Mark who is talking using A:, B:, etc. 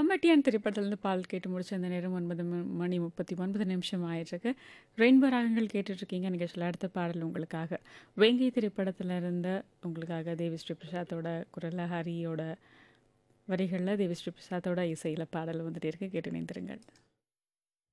A: மம்பட்டியான் திரைப்படத்திலிருந்து பாடல் கேட்டு முடிச்ச அந்த நேரம் 9 மணி 39 நிமிஷம் ஆயிட்டிருக்கு. ரெயின்போ ராகங்கள் கேட்டுட்ருக்கீங்க. நிகழ்ச்சியில் அடுத்த பாடல் உங்களுக்காக. வேங்கை திரைப்படத்துல இருந்த உங்களுக்காக தேவி ஸ்ரீ பிரசாத்தோட குரல்ல, ஹரியோட வரிகள்ல, தேவி ஸ்ரீ பிரசாத்தோட இசையில பாடல் வந்துட்டே இருக்கு. கேட்டு இணைந்திருங்கள்.